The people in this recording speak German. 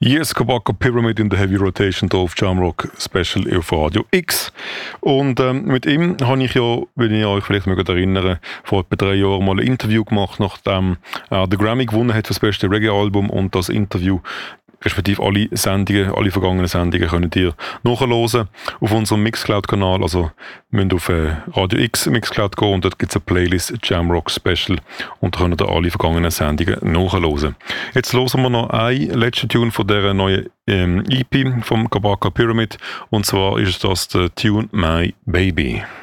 Yes, Kabaka Pyramid in the Heavy Rotation hier auf Jamrock Special auf Radio X. Und mit ihm habe ich ja, wenn ihr euch vielleicht mögt erinnern, vor etwa 3 Jahren mal ein Interview gemacht, nachdem er den Grammy gewonnen hat für das beste Reggae-Album. Und das Interview, respektive alle vergangenen Sendungen, könnt ihr nachhören auf unserem Mixcloud-Kanal. Also müsst auf Radio X Mixcloud gehen und dort gibt es eine Playlist Jamrock Special und da könnt ihr alle vergangenen Sendungen nachhören. Jetzt hören wir noch einen letzten Tune von dieser neuen EP vom Kabaka Pyramid und zwar ist das der Tune My Baby.